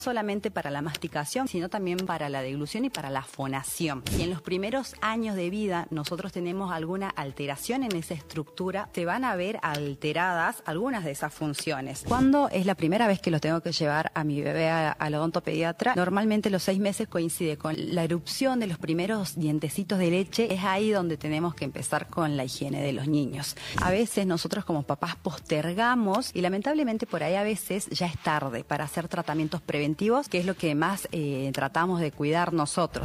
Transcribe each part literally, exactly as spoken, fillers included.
solamente para la masticación, sino también para la deglución y para la fonación. Si en los primeros años de vida nosotros tenemos alguna alteración en esa estructura, se van a ver alteradas algunas de esas funciones. Cuando es la primera vez que los tengo que llevar a mi bebé a, al odontopediatra, normalmente los seis meses coincide con la erupción de los primeros dientecitos de leche. Es ahí donde tenemos que empezar con la higiene de los niños. A veces nosotros como papás postergamos y lamentablemente por ahí a veces ya es tarde para hacer tratamientos preventivos, que es lo que más eh, tratamos de cuidar nosotros.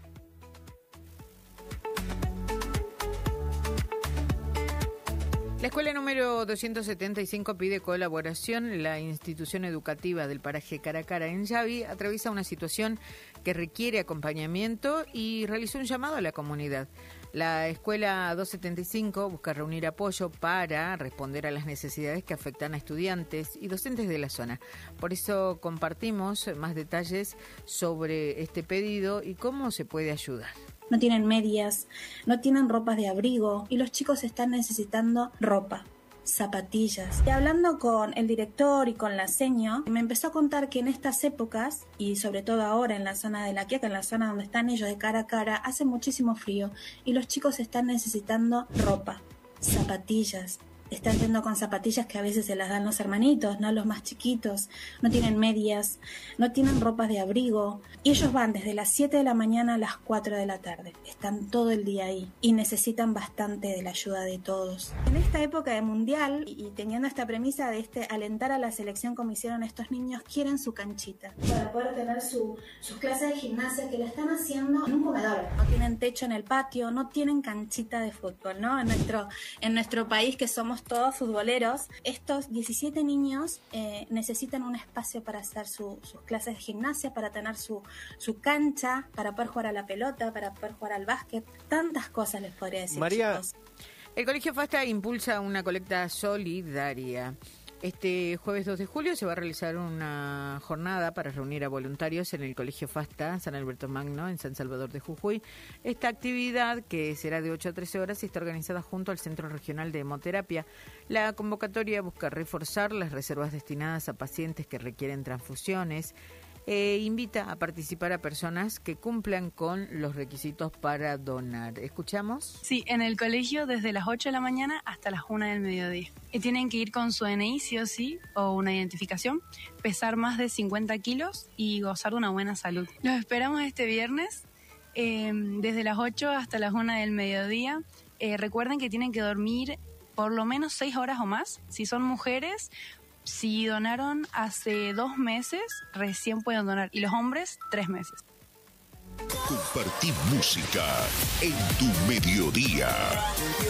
La escuela número doscientos setenta y cinco pide colaboración. La institución educativa del paraje Caracara en Yavi atraviesa una situación que requiere acompañamiento y realizó un llamado a la comunidad. La escuela doscientos setenta y cinco busca reunir apoyo para responder a las necesidades que afectan a estudiantes y docentes de la zona. Por eso compartimos más detalles sobre este pedido y cómo se puede ayudar. No tienen medias, no tienen ropas de abrigo y los chicos están necesitando ropa, zapatillas. Y hablando con el director y con la seño, me empezó a contar que en estas épocas, y sobre todo ahora en la zona de La Quiaca, en la zona donde están ellos de cara a cara, hace muchísimo frío y los chicos están necesitando ropa, zapatillas. Están yendo con zapatillas que a veces se las dan los hermanitos, ¿no? Los más chiquitos. No tienen medias, no tienen ropas de abrigo. Y ellos van desde las siete de la mañana a las cuatro de la tarde. Están todo el día ahí y necesitan bastante de la ayuda de todos. En esta época de mundial y, y teniendo esta premisa de este alentar a la selección como hicieron estos niños, quieren su canchita para poder tener su, sus clases de gimnasia que la están haciendo en un comedor. No tienen techo en el patio, no tienen canchita de fútbol, ¿no? En nuestro, en nuestro país que somos todos futboleros, estos diecisiete niños eh, necesitan un espacio para hacer su, sus clases de gimnasia, para tener su, su cancha, para poder jugar a la pelota, para poder jugar al básquet. Tantas cosas les podría decir, María. chicos. El Colegio FASTA impulsa una colecta solidaria. Este jueves dos de julio se va a realizar una jornada para reunir a voluntarios en el Colegio FASTA San Alberto Magno en San Salvador de Jujuy. Esta actividad, que será de ocho a trece horas, está organizada junto al Centro Regional de Hemoterapia. La convocatoria busca reforzar las reservas destinadas a pacientes que requieren transfusiones e invita a participar a personas que cumplan con los requisitos para donar. ¿Escuchamos? Sí, en el colegio desde las ocho de la mañana hasta las una del mediodía. Y tienen que ir con su D N I sí o sí, o una identificación, pesar más de cincuenta kilos y gozar de una buena salud. Los esperamos este viernes eh, desde las ocho hasta las una del mediodía. Eh, recuerden que tienen que dormir por lo menos seis horas o más. Si son mujeres, si donaron hace dos meses, recién pueden donar. Y los hombres, tres meses. Compartí música en tu mediodía.